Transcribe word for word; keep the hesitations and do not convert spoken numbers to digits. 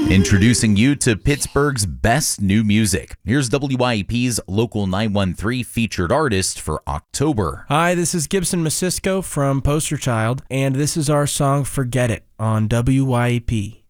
Introducing you to Pittsburgh's best new music. Here's W I E P's Local nine one three featured artist for October. Hi, this is Gibson Masisko from Poster Child, and this is our song Forget It on W I E P.